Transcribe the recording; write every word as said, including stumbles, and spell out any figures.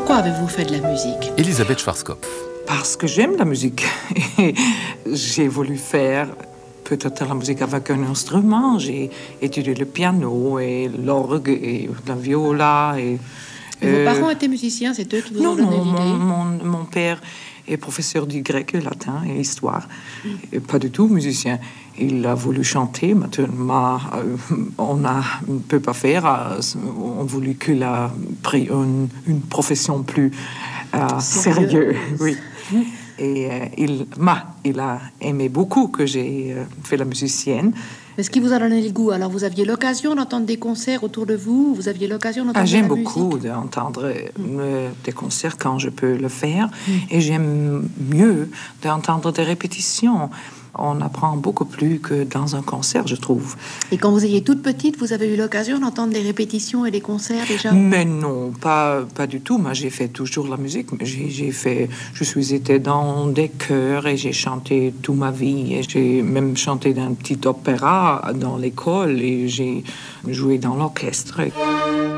Pourquoi avez-vous fait de la musique? Elisabeth Schwarzkopf. Parce que j'aime la musique. Et j'ai voulu faire peut-être la musique avec un instrument. J'ai étudié le piano et l'orgue et la viola. Et, et vos euh... parents étaient musiciens, c'est eux qui vous non, ont donné non, l'idée? Non, mon, mon père est professeur du grec et latin et histoire. Mm. Et pas du tout musicien. Il a voulu chanter, maintenant, euh, on a, ne peut pas faire. Euh, on a voulu qu'il a pris une, une profession plus euh, sérieuse. Oui. Et euh, il m'a, il a aimé beaucoup que j'ai euh, fait la musicienne. Mais ce qui vous a donné le goût, alors vous aviez l'occasion d'entendre des concerts autour de vous, vous aviez l'occasion d'entendre ah, de la musique? J'aime beaucoup d'entendre mm. euh, des concerts quand je peux le faire. Mm. Et j'aime mieux d'entendre des répétitions. On apprend beaucoup plus que dans un concert, je trouve. Et quand vous étiez toute petite, vous avez eu l'occasion d'entendre des répétitions et des concerts déjà? Mais non, pas, pas du tout. Moi, j'ai fait toujours la musique. J'ai, j'ai fait, je suis été dans des chœurs et j'ai chanté toute ma vie. Et j'ai même chanté dans un petit opéra dans l'école et j'ai joué dans l'orchestre.